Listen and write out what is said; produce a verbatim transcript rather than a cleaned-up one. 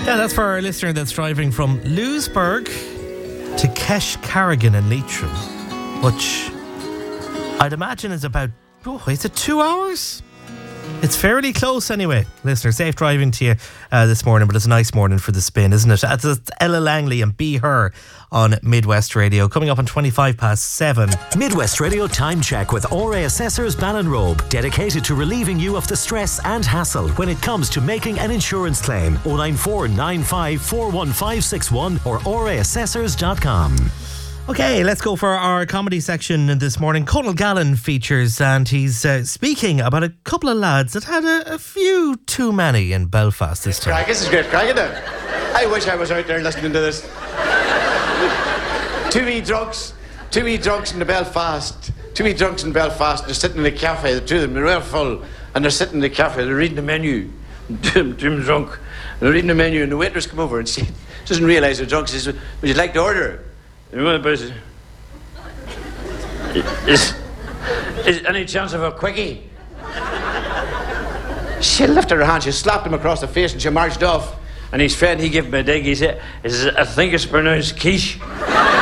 Yeah, that's for our listener that's driving from Lewisburg to Kesh Carrigan in Leitrim, which I'd imagine is about, oh, is it two hours? It's fairly close anyway. Listener, safe driving to you uh, this morning, but it's a nice morning for the spin, isn't it? It's Ella Langley and Be Her on Midwest Radio, coming up on twenty-five past seven. Midwest Radio Time Check with R A Assessors Ballinrobe, dedicated to relieving you of the stress and hassle when it comes to making an insurance claim. oh nine four nine five four one five six one or r a assessors dot com. Okay, let's go for our comedy section this morning. Conal Gallen features, and he's uh, speaking about a couple of lads that had a, a few too many in Belfast this time. Craig, this is great crack, isn't it? I wish I was out there listening to this. Two wee drunks, two wee drunks in the Belfast, two wee drunks in Belfast, they're sitting in a cafe, the two of them are real full, and they're sitting in the cafe, they're reading the menu. Jim, Jim drunk, they're reading the menu, and the waitress come over and she doesn't realise they're drunk, she says, would you like to order? Is, is, is any chance of a quickie? She lifted her hand, she slapped him across the face and she marched off. And his friend, he gave him a dig, he said, I think it's pronounced quiche.